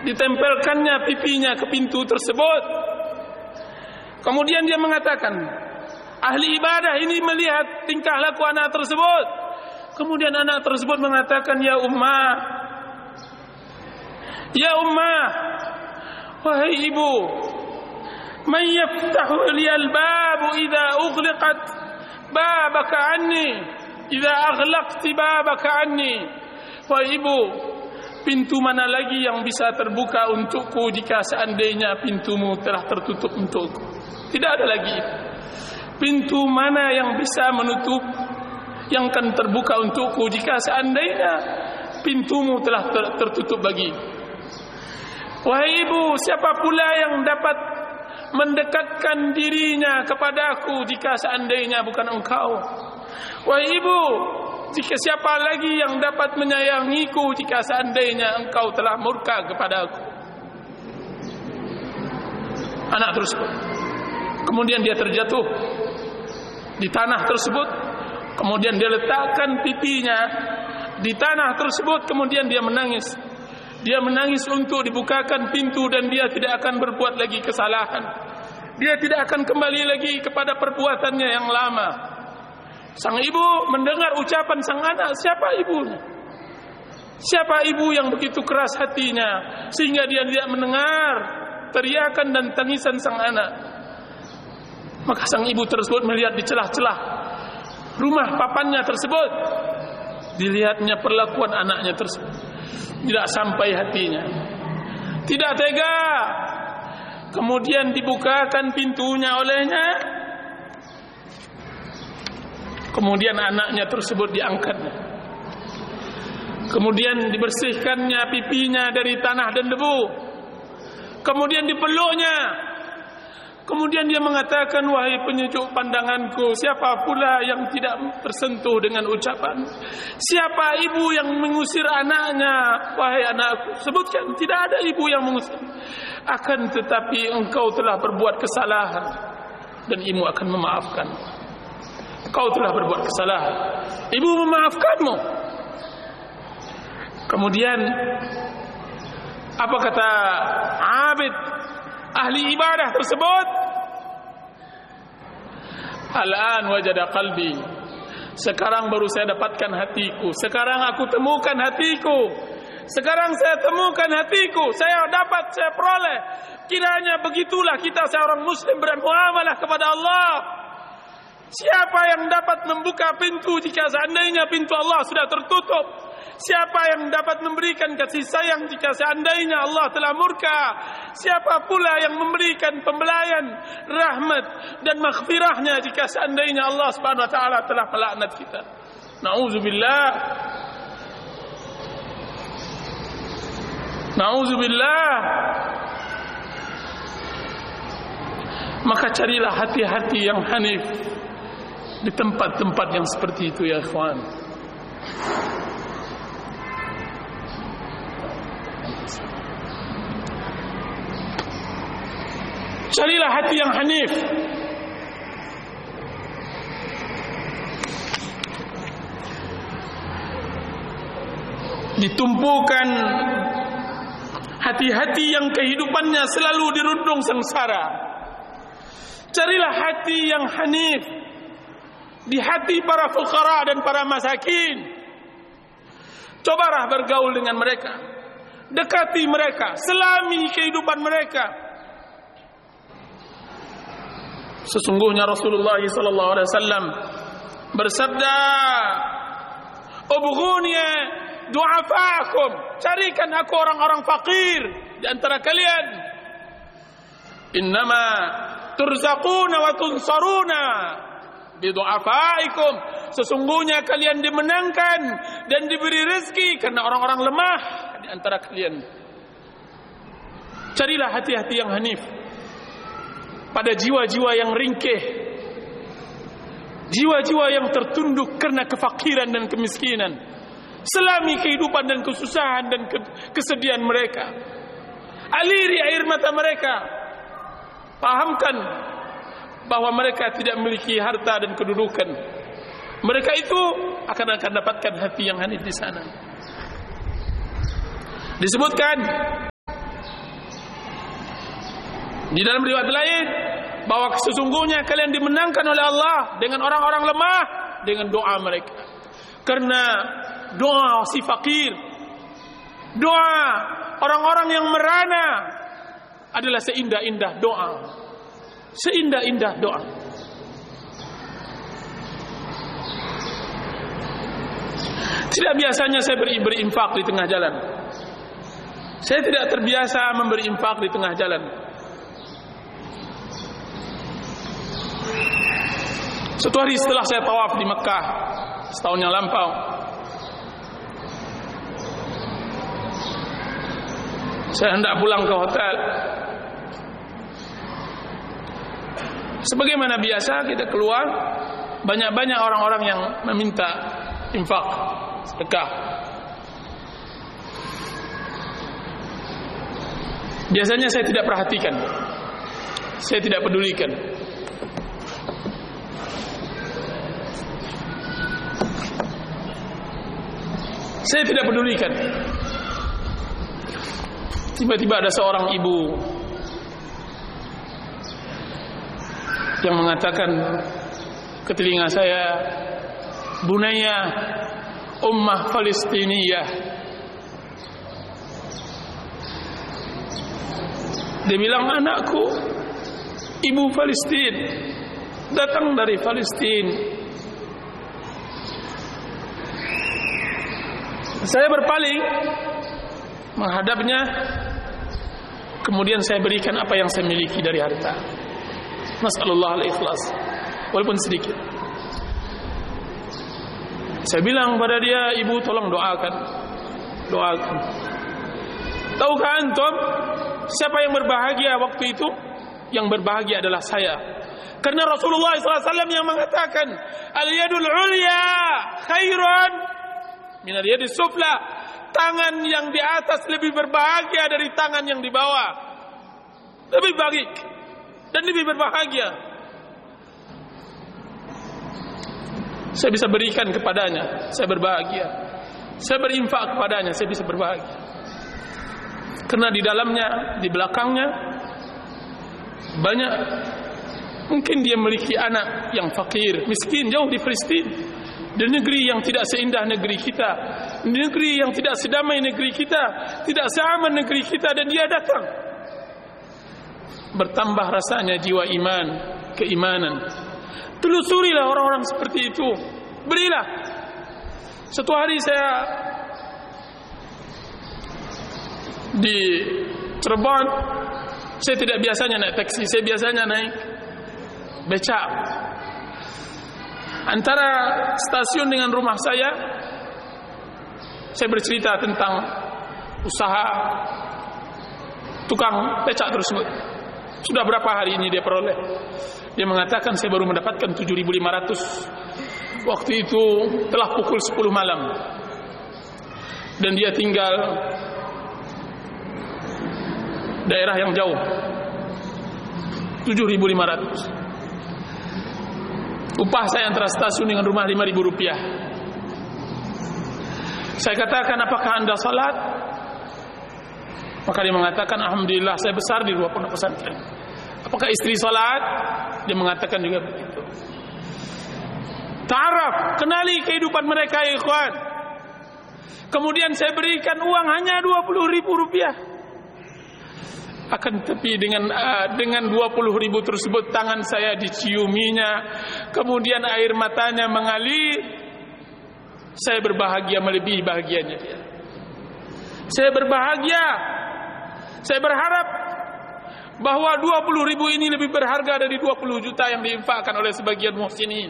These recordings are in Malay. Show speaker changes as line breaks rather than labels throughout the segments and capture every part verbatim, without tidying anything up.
ditempelkannya pipinya ke pintu tersebut. Kemudian dia mengatakan, ahli ibadah ini melihat tingkah laku anak tersebut. Kemudian anak tersebut mengatakan, ya ummah, ya ummah, wahai ibu, man yaftahu liyal babu idza ughliqat babaka anni, idza aghlaqti babaka anni. Wahai ibu, pintu mana lagi yang bisa terbuka untukku jika seandainya pintumu telah tertutup untukku? Tidak ada lagi. Pintu mana yang bisa menutup, yang akan terbuka untukku jika seandainya pintumu telah ter tertutup bagi? Wahai ibu, siapa pula yang dapat mendekatkan dirinya kepadaku jika seandainya bukan engkau? Wahai ibu, jika siapa lagi yang dapat menyayangiku jika seandainya engkau telah murka kepadaku? Anak tersebut, kemudian dia terjatuh di tanah tersebut. Kemudian dia letakkan pipinya di tanah tersebut. Kemudian dia menangis. Dia menangis untuk dibukakan pintu, dan dia tidak akan berbuat lagi kesalahan. Dia tidak akan kembali lagi kepada perbuatannya yang lama. Sang ibu mendengar ucapan sang anak. Siapa ibunya? Siapa ibu yang begitu keras hatinya sehingga dia tidak mendengar teriakan dan tangisan sang anak? Maka sang ibu tersebut melihat di celah-celah rumah papannya tersebut. Dilihatnya perlakuan anaknya tersebut. Tidak sampai hatinya, tidak tega. Kemudian dibukakan pintunya olehnya. Kemudian anaknya tersebut diangkatnya. Kemudian dibersihkannya pipinya dari tanah dan debu. Kemudian dipeluknya. Kemudian dia mengatakan, wahai penyejuk pandanganku, siapa pula yang tidak tersentuh dengan ucapan? Siapa ibu yang mengusir anaknya? Wahai anakku, sebutkan. Tidak ada ibu yang mengusir. Akan tetapi engkau telah berbuat kesalahan, dan ibu akan memaafkan. Kau telah berbuat kesalahan, ibu memaafkanmu. Kemudian apa kata abid, ahli ibadah tersebut? Al-an wajada qalbi. Sekarang baru saya dapatkan hatiku. Sekarang aku temukan hatiku. Sekarang saya temukan hatiku. Saya dapat, saya peroleh. Kiranya begitulah kita seorang muslim bermuamalah kepada Allah. Siapa yang dapat membuka pintu jika seandainya pintu Allah sudah tertutup? Siapa yang dapat memberikan kasih sayang jika seandainya Allah telah murka? Siapa pula yang memberikan pembelaian, rahmat dan maghfirahnya jika seandainya Allah Subhanahu wa taala telah melaknat kita? Nauzubillah. Nauzubillah. Maka carilah hati-hati yang hanif di tempat-tempat yang seperti itu, ya ikhwan. Carilah hati yang hanif. Ditumpukan hati-hati yang kehidupannya selalu dirundung sengsara. Carilah hati yang hanif di hati para fuqara dan para masakin. Cobalah bergaul dengan mereka, dekati mereka, selami kehidupan mereka. Sesungguhnya Rasulullah sallallahu alaihi wasallam bersabda, "Ubghuni du'afaakum." Carikan aku orang-orang fakir di antara kalian. Innama turzaquna wa tunsaruna bidu'afaikum. Sesungguhnya kalian dimenangkan dan diberi rezeki karena orang-orang lemah di antara kalian. Carilah hati-hati yang hanif pada jiwa-jiwa yang ringkih, jiwa-jiwa yang tertunduk karena kefakiran dan kemiskinan, selami kehidupan dan kesusahan dan kesedihan mereka. Aliri air mata mereka. Pahamkan bahwa mereka tidak memiliki harta dan kedudukan. Mereka itu akan akan dapatkan hati yang hanif di sana. Disebutkan Di dalam riwayat lain bahwa sesungguhnya kalian dimenangkan oleh Allah dengan orang-orang lemah dengan doa mereka. Karena doa si fakir, doa orang-orang yang merana adalah seindah-indah doa. Seindah-indah doa. Tidak biasanya saya beri berinfak di tengah jalan. Saya tidak terbiasa memberi infak di tengah jalan. Suatu hari setelah saya tawaf di Mekah setahun yang lampau, saya hendak pulang ke hotel. Sebagaimana biasa kita keluar, banyak-banyak orang-orang yang meminta infak, sedekah. Biasanya saya tidak perhatikan, saya tidak pedulikan. Saya tidak pedulikan. Tiba-tiba ada seorang ibu yang mengatakan ke telinga saya, Bunaya Ummah Palestiniyah. Dia bilang, anakku, ibu Palestin, datang dari Palestin. Saya berpaling menghadapnya, kemudian saya berikan apa yang saya miliki dari harta. Nasallallahu al-ikhlas, walaupun sedikit. Saya bilang pada dia, ibu tolong doakan, doakan. Tahukah antum siapa yang berbahagia waktu itu? Yang berbahagia adalah saya. Karena Rasulullah sallallahu alaihi wasallam yang mengatakan, al-yadul ulya khairun min al-yadis sufla. Tangan yang di atas lebih berbahagia dari tangan yang di bawah. Lebih baik dan lebih berbahagia. Saya bisa berikan kepadanya, saya berbahagia. Saya berinfak kepadanya, saya bisa berbahagia. Karena di dalamnya, di belakangnya banyak, mungkin dia memiliki anak yang fakir, miskin, jauh di Palestin, di negeri yang tidak seindah negeri kita, di negeri yang tidak sedamai negeri kita, tidak seaman negeri kita, dan dia datang. Bertambah rasanya jiwa iman, keimanan. Telusurilah orang-orang seperti itu, berilah. Satu hari saya di Cirebon, saya tidak biasanya naik taksi, saya biasanya naik becak. Antara stasiun dengan rumah saya, saya bercerita tentang usaha tukang becak tersebut. Sudah berapa hari ini dia peroleh? Dia mengatakan, saya baru mendapatkan tujuh ribu lima ratus. Waktu itu telah pukul sepuluh malam. Dan dia tinggal daerah yang jauh. tujuh ribu lima ratus. Upah saya antara stasiun dengan rumah lima ribu rupiah. Saya katakan, apakah anda salat? Maka dia mengatakan, alhamdulillah saya besar di luar pondok pesantren. Apakah istri salat? Dia mengatakan juga begitu. Ta'araf, kenali kehidupan mereka, ya ikhwan. Kemudian saya berikan uang hanya dua puluh ribu rupiah. Akan tetapi dengan uh, dengan dua puluh ribu tersebut tangan saya diciuminya, kemudian air matanya mengalir. Saya berbahagia melebihi bahagianya dia. Saya berbahagia. Saya berharap bahwa dua puluh ribu ini lebih berharga dari dua puluh juta yang diinfakkan oleh sebagian muhsinin.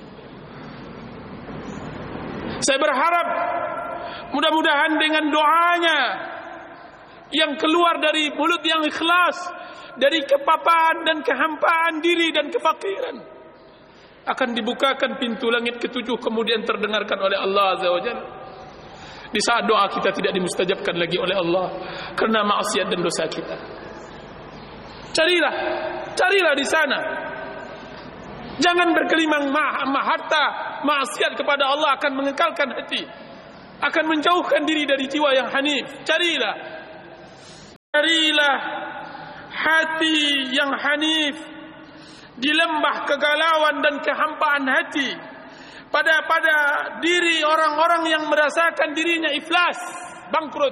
Saya berharap mudah-mudahan dengan doanya yang keluar dari mulut yang ikhlas, dari kepapaan dan kehampaan diri dan kefakiran, akan dibukakan pintu langit ketujuh, kemudian terdengarkan oleh Allah Azza wa Jalla. Di saat doa kita tidak dimustajabkan lagi oleh Allah karena maksiat dan dosa kita. Carilah, carilah di sana. Jangan berkelimang ma harta, maksiat kepada Allah akan mengekalkan hati, akan menjauhkan diri dari jiwa yang hanif. Carilah, carilah hati yang hanif di lembah kegalauan dan kehampaan hati, pada pada diri orang-orang yang merasakan dirinya iflas, bangkrut.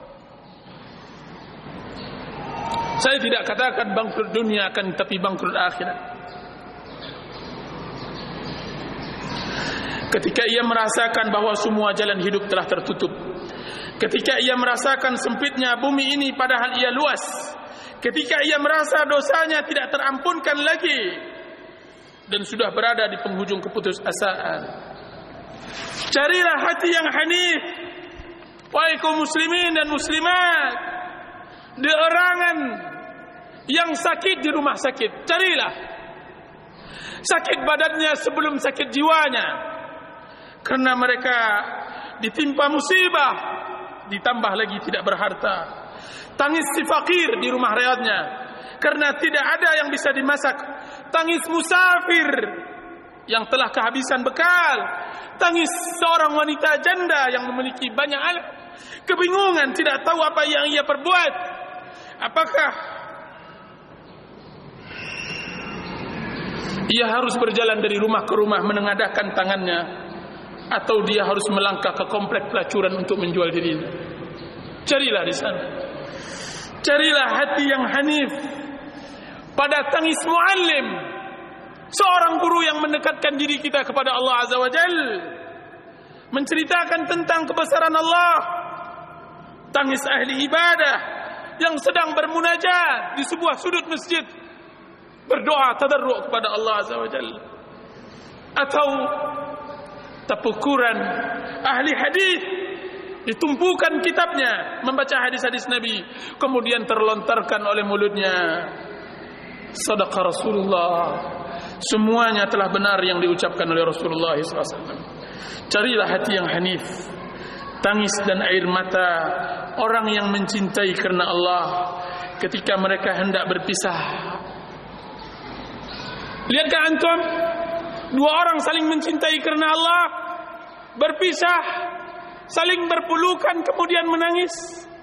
Saya tidak katakan bangkrut dunia, akan tapi bangkrut akhirat. Ketika ia merasakan bahwa semua jalan hidup telah tertutup, ketika ia merasakan sempitnya bumi ini padahal ia luas, ketika ia merasa dosanya tidak terampunkan lagi dan sudah berada di penghujung keputusasaan, carilah hati yang hanif, wahai kaum muslimin dan muslimat, di erangan yang sakit di rumah sakit, carilah sakit badannya sebelum sakit jiwanya. Karena mereka ditimpa musibah, ditambah lagi tidak berharta. Tangis si fakir di rumah rehatnya karena tidak ada yang bisa dimasak. Tangis musafir yang telah kehabisan bekal. Tangis seorang wanita janda yang memiliki banyak anak, kebingungan, tidak tahu apa yang ia perbuat. Apakah ia harus berjalan dari rumah ke rumah menengadahkan tangannya, atau dia harus melangkah ke komplek pelacuran untuk menjual dirinya? Carilah di sana. Carilah hati yang hanif pada tangis muallim, seorang guru yang mendekatkan diri kita kepada Allah Azza wa Jal, menceritakan tentang kebesaran Allah. Tangis ahli ibadah yang sedang bermunajat di sebuah sudut masjid, berdoa tadarru' kepada Allah Azza wa Jal. Atau tapukuran ahli hadis, ditumpukan kitabnya membaca hadis-hadis Nabi, kemudian terlontarkan oleh mulutnya, sadaqa Rasulullah, semuanya telah benar yang diucapkan oleh Rasulullah shallallahu alaihi wasallam. Carilah hati yang hanif, tangis dan air mata orang yang mencintai karena Allah ketika mereka hendak berpisah. Lihatkah antum, dua orang saling mencintai karena Allah, berpisah, saling berpelukan, kemudian menangis.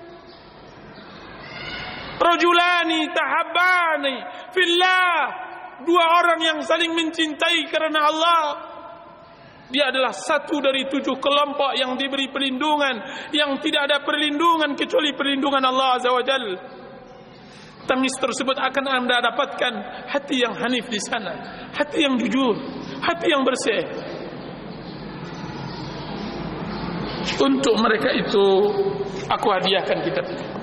Rajulani tahabbani fillah, dua orang yang saling mencintai karena Allah. Dia adalah satu dari tujuh kelompok yang diberi perlindungan, yang tidak ada perlindungan kecuali perlindungan Allah Azza wa Jalla. Tangis tersebut akan Anda dapatkan hati yang hanif di sana, hati yang jujur, hati yang bersih. Untuk mereka itu aku hadiahkan kitab ini.